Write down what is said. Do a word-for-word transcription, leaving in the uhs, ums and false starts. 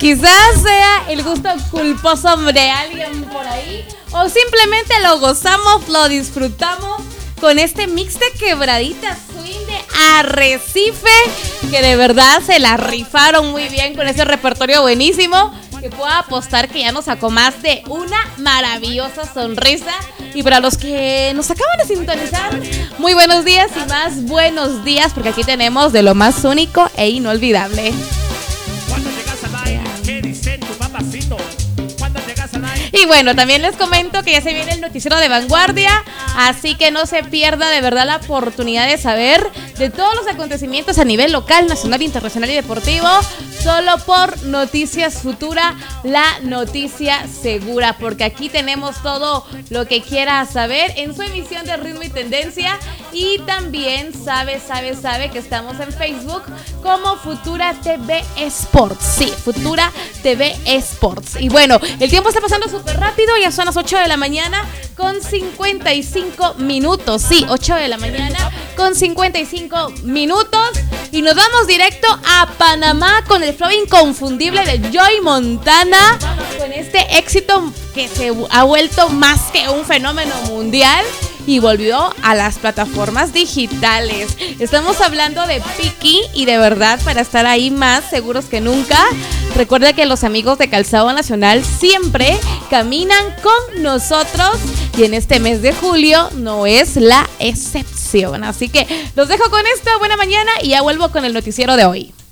Quizás sea el gusto culposo de alguien por ahí, o simplemente lo gozamos, lo disfrutamos con este mix de quebraditas swing de Arrecife, que de verdad se la rifaron muy bien con ese repertorio buenísimo, que puedo apostar que ya nos sacó más de una maravillosa sonrisa. Y para los que nos acaban de sintonizar, muy buenos días y más buenos días, porque aquí tenemos de lo más único e inolvidable. Cuando llegas al aire, ¿qué dice tu papacito? Cuando llegas al aire. Y bueno, también les comento que ya se viene el noticiero de Vanguardia, así que no se pierda de verdad la oportunidad de saber de todos los acontecimientos a nivel local, nacional, internacional y deportivo, solo por Noticias Futura, la noticia segura, porque aquí tenemos todo lo que quiera saber en su emisión de Ritmo y Tendencia. Y también sabe, sabe, sabe que estamos en Facebook como Futura T V Sports. Sí, Futura T V Sports. Y bueno, el tiempo está pasando súper rápido, ya son las ocho de la mañana con cincuenta y cinco minutos. Sí, ocho de la mañana con cincuenta y cinco minutos. Y nos vamos directo a Panamá con el flow inconfundible de Joey Montana, con este éxito que se ha vuelto más que un fenómeno mundial y volvió a las plataformas digitales. Estamos hablando de Piki, y de verdad, para estar ahí más seguros que nunca, recuerda que los amigos de Calzado Nacional siempre caminan con nosotros, y en este mes de julio no es la excepción. Así que los dejo con esto, buena mañana, y ya vuelvo con el noticiero de hoy.